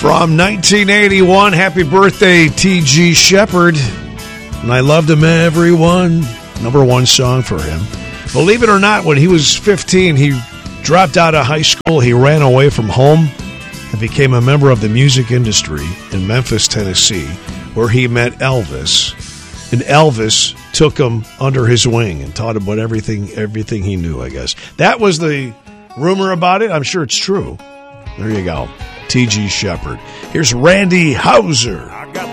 From 1981, happy birthday, T.G. Shepherd. And I loved him, everyone. Number one song for him. Believe it or not, when he was 15, he dropped out of high school. He ran away from home and became a member of the music industry in Memphis, Tennessee, where he met Elvis. And Elvis took him under his wing and taught him everything he knew, I guess. That was the rumor about it. I'm sure it's true. There you go. T.G. Shepherd. Here's Randy Houser. I got